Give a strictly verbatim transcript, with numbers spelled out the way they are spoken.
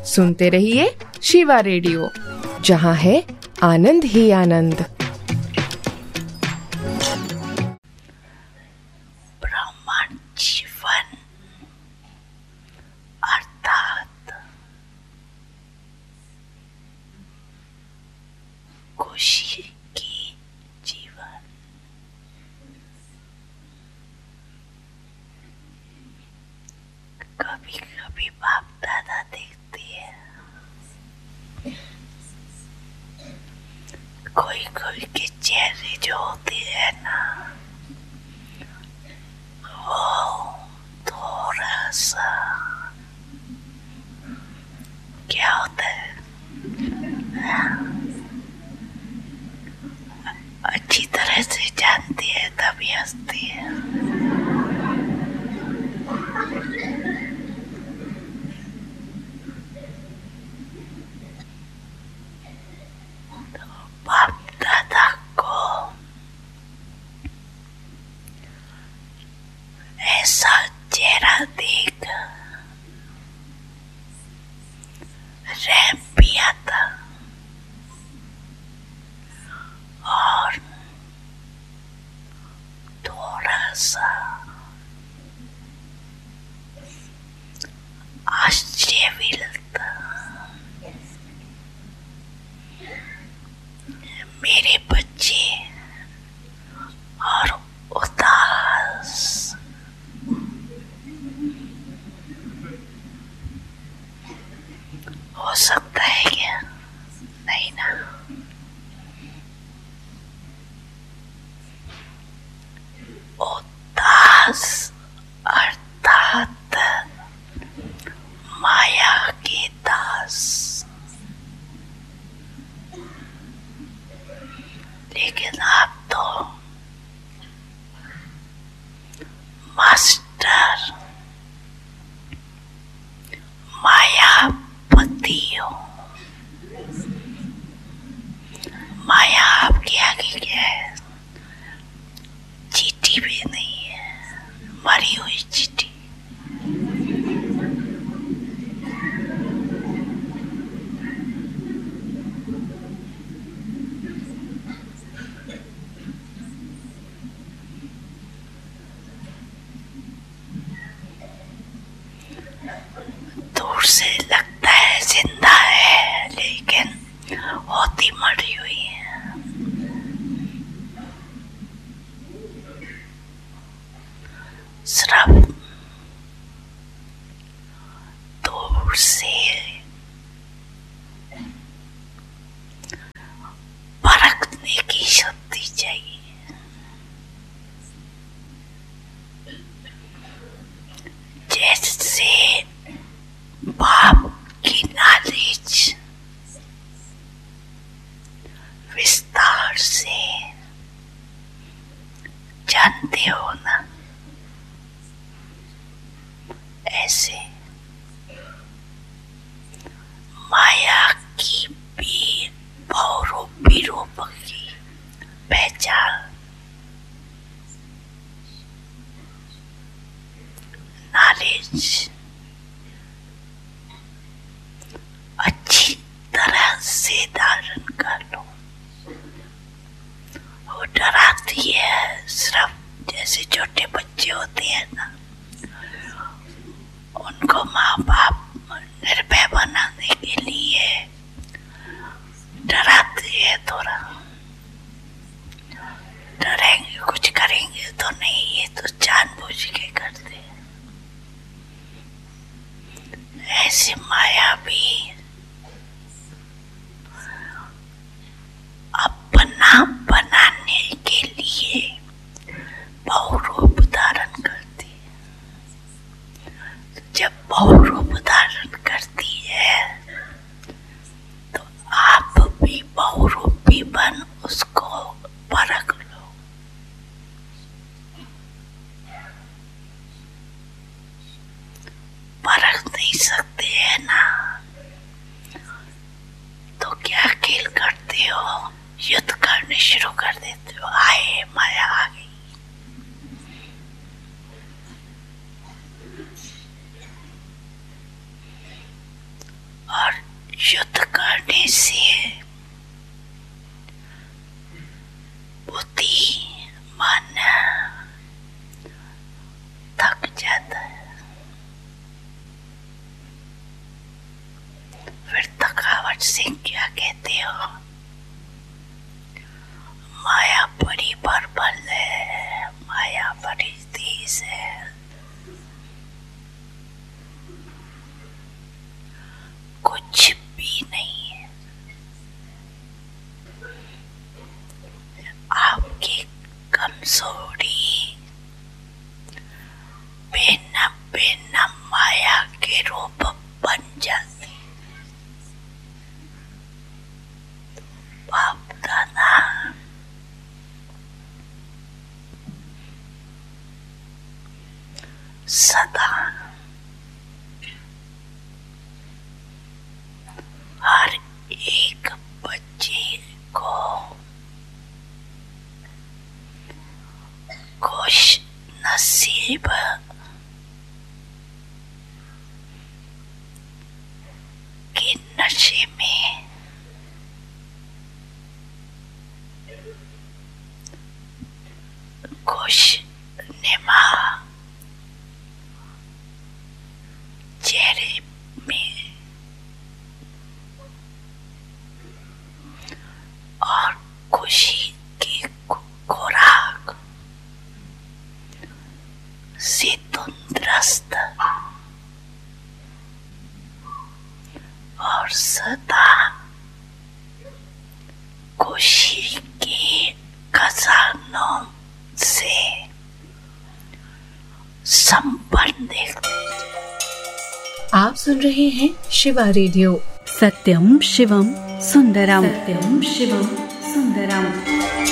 सुनते रहिए शिवा रेडियो, जहाँ है आनंद ही आनंद। ब्रह्मांड जीवन अर्थात खुशी की जीवन। कभी कभी बाप दादा देखते हैं, कोई कोई के चेहरे जो होते हैं ना, वो थोड़ा सा क्या होता है, अच्छी तरह से जानती है तभी हंसती है। तो बाप दादा को ऐसा चेहरा देख रहम भी आता और थोड़ा सा आश्चर्य भी लगता। मेरे बच्चे और उदास हो सकता है क्या? नहीं ना। उदास अर्थात माया के दास। लेकिन आप तो मास्टर मायापति हो। माया आपके आगे क्या है? चीटी भी नहीं है, मरी हुई चीटी। दूर से लगता है जिंदा है, लेकिन होती मरी हुई है। सिर्फ दूर से परखने की शक्ति चाहिए। जैसे बाप की नॉलेज विस्तार से जानते हो ना, ऐसे माया की भी बहुरूपी रूप की पहचान नॉलेज अच्छी तरह से धारण कर लो। वो डराती है सिर्फ, जैसे छोटे बच्चे होते हैं ना, उनको माँ बाप निर्भय बनाने के लिए डराते हैं थोड़ा। डरेंगे, कुछ करेंगे तो नहीं, ये तो जानबूझ के करते हैं। ऐसे माया भी अपना बनाने के लिए बहुरूप धारण करती है। जब बहुरूप धारण करती है तो आप भी बहुरूपी बन उसको परख लो। परख नहीं सकते हैं ना, और युद्ध करने से बुद्धि मन थक जाता है। फिर थकावट से क्या कहते हो? माया बड़ी प्रबल है, माया बड़ी तेज है। कुछ भी नहीं है, आपकी कमजोरी बिना बिना माया के रूप बन जाती। बाप दादा सदा हर एक बच्चे को खुश नसीब के नशे में खुश निमा चेहरे में और खुशी की खुराक से तंदुरुस्त और सदा खुशी के खजानों से संबंधित। आप सुन रहे हैं शिवा रेडियो। सत्यम शिवम सुंदरम, सत्यम शिवम सुंदरम।